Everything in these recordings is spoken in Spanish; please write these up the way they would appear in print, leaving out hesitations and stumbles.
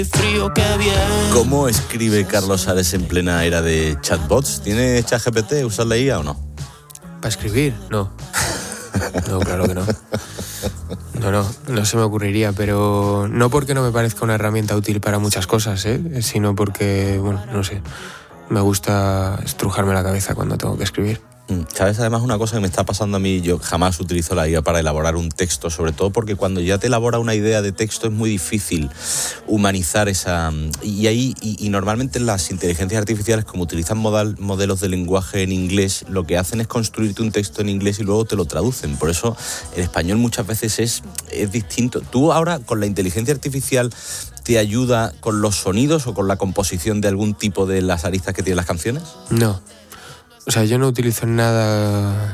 Frío que viene. ¿Cómo escribe Carlos Ares en plena era de chatbots? ¿Tiene ChatGPT? ¿Usas la IA o no? ¿Para escribir? No. No, claro que no. No se me ocurriría, pero no porque no me parezca una herramienta útil para muchas cosas, sino porque, bueno, no sé, me gusta estrujarme la cabeza cuando tengo que escribir. ¿Sabes? Además, una cosa que me está pasando a mí, yo jamás utilizo la IA para elaborar un texto, sobre todo porque cuando ya te elabora una idea de texto es muy difícil humanizar esa... Y normalmente las inteligencias artificiales, como utilizan modelos de lenguaje en inglés, lo que hacen es construirte un texto en inglés y luego te lo traducen. Por eso el español muchas veces es distinto. ¿Tú ahora con la inteligencia artificial te ayuda con los sonidos o con la composición de algún tipo de las aristas que tienen las canciones? No. O sea, yo no utilizo nada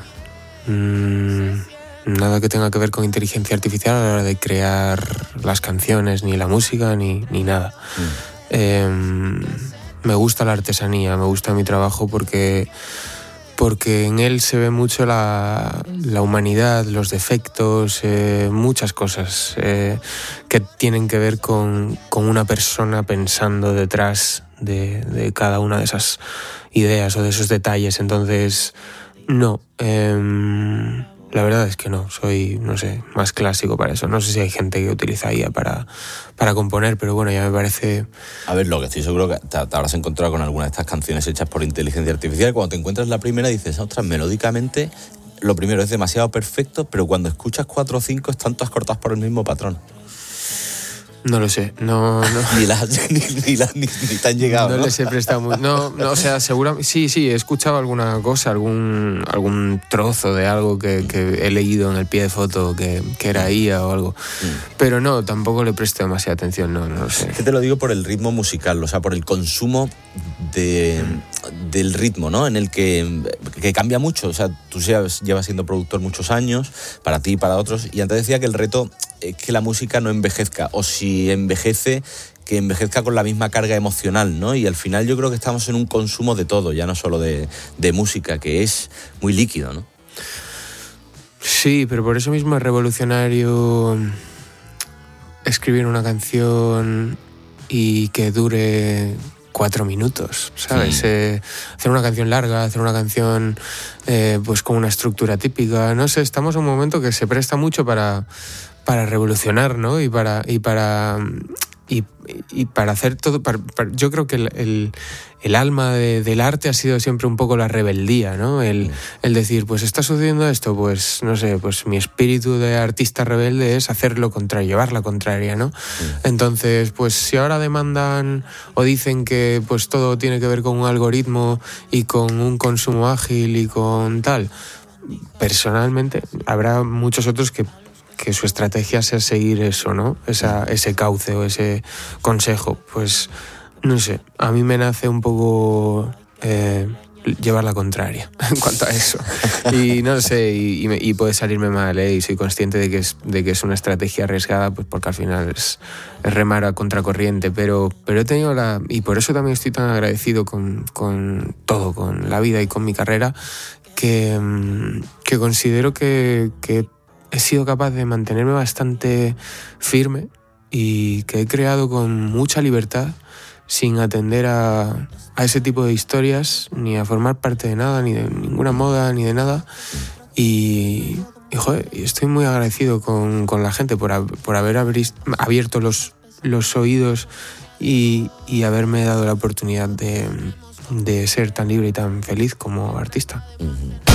que tenga que ver con inteligencia artificial a la hora de crear las canciones, ni la música, ni nada. Me gusta la artesanía, me gusta mi trabajo porque en él se ve mucho la humanidad, los defectos, muchas cosas que tienen que ver con una persona pensando detrás de cada una de esas ideas o de esos detalles. Entonces, no, la verdad es que no, soy, no sé, más clásico para eso. No sé si hay gente que utiliza IA para componer, pero bueno, ya me parece... A ver, lo que estoy seguro que te habrás encontrado con alguna de estas canciones hechas por inteligencia artificial. Cuando te encuentras la primera dices, ostras, melódicamente, lo primero es demasiado perfecto, pero cuando escuchas 4 o 5 están todas cortadas por el mismo patrón. No lo sé, no. ni te han llegado, ¿no? No les he prestado muy... No, o sea, seguramente... Sí, he escuchado alguna cosa, algún trozo de algo que he leído en el pie de foto que era IA o algo. Pero no, tampoco le presto demasiada atención, no lo sé. Es que te lo digo por el ritmo musical, o sea, por el consumo del ritmo, ¿no? En el que cambia mucho. O sea, tú llevas siendo productor muchos años, para ti y para otros, y antes decía que el reto es que la música no envejezca, o si envejece, que envejezca con la misma carga emocional, ¿no? Y al final yo creo que estamos en un consumo de todo, ya no solo de música, que es muy líquido, ¿no? Sí, pero por eso mismo es revolucionario escribir una canción y que dure 4 minutos, ¿sabes? Hacer una canción larga, hacer una canción pues con una estructura típica, no sé, estamos en un momento que se presta mucho para revolucionar, ¿no? Y para hacer todo... yo creo que el alma del arte ha sido siempre un poco la rebeldía, ¿no? El decir, pues está sucediendo esto, pues no sé, pues mi espíritu de artista rebelde es hacer lo contrario, llevar la contraria, ¿no? Entonces, pues si ahora demandan o dicen que pues todo tiene que ver con un algoritmo y con un consumo ágil y con tal, personalmente habrá muchos otros que su estrategia sea seguir eso, ¿no? Ese cauce o ese consejo. Pues, no sé, a mí me nace un poco llevar la contraria en cuanto a eso. Y no sé, y puede salirme mal, y soy consciente de que es una estrategia arriesgada, pues porque al final es remar a contracorriente, pero he tenido y por eso también estoy tan agradecido con todo, con la vida y con mi carrera, que considero que he sido capaz de mantenerme bastante firme y que he creado con mucha libertad, sin atender a ese tipo de historias, ni a formar parte de nada, ni de ninguna moda, ni de nada. Y joder, estoy muy agradecido con la gente por haber abierto los oídos y haberme dado la oportunidad de ser tan libre y tan feliz como artista.